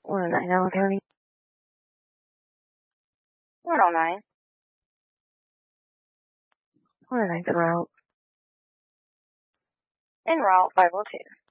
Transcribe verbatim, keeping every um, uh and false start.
one oh nine Allen County. one oh nine. one oh nine's route. En route five oh two.